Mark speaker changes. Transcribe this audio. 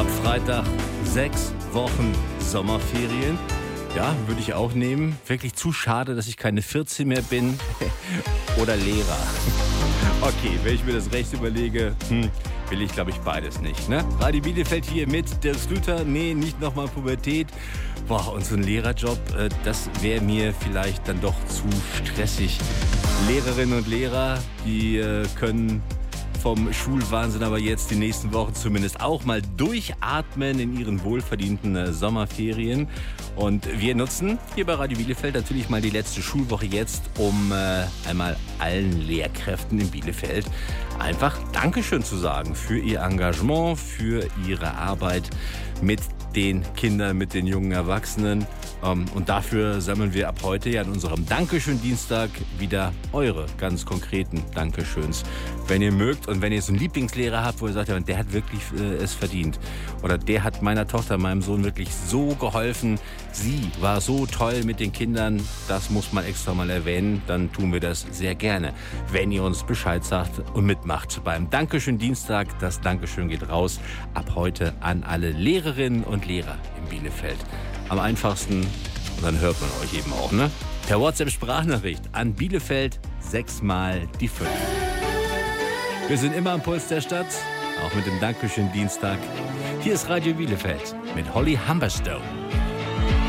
Speaker 1: Ab Freitag 6 Wochen Sommerferien. Ja, würde ich auch nehmen. Wirklich zu schade, dass ich keine 14 mehr bin. Oder Lehrer. Okay, wenn ich mir das recht überlege, will ich, glaube ich, beides nicht. Ne? Radio Bielefeld hier mit Dirk Schlüter. Nee, nicht nochmal Pubertät. Boah, und so ein Lehrerjob, das wäre mir vielleicht dann doch zu stressig. Lehrerinnen und Lehrer, die können vom Schulwahnsinn aber jetzt die nächsten Wochen zumindest auch mal durchatmen in ihren wohlverdienten Sommerferien. Und wir nutzen hier bei Radio Bielefeld natürlich mal die letzte Schulwoche jetzt, um einmal allen Lehrkräften in Bielefeld einfach Dankeschön zu sagen für ihr Engagement, für ihre Arbeit mit den Kindern, mit den jungen Erwachsenen. Und dafür sammeln wir ab heute ja an unserem Dankeschön-Dienstag wieder eure ganz konkreten Dankeschöns. Wenn ihr mögt und wenn ihr so einen Lieblingslehrer habt, wo ihr sagt, ja, der hat wirklich es verdient. Oder der hat meiner Tochter, meinem Sohn wirklich so geholfen. Sie war so toll mit den Kindern. Das muss man extra mal erwähnen. Dann tun wir das sehr gerne, wenn ihr uns Bescheid sagt und mitmacht beim Dankeschön-Dienstag. Das Dankeschön geht raus ab heute an alle Lehrerinnen und Lehrer in Bielefeld. Am einfachsten, und dann hört man euch eben auch, ne? Per WhatsApp-Sprachnachricht an Bielefeld 6 mal die 5. Wir sind immer am Puls der Stadt, auch mit dem Dankeschön Dienstag. Hier ist Radio Bielefeld mit Holly Humberstone.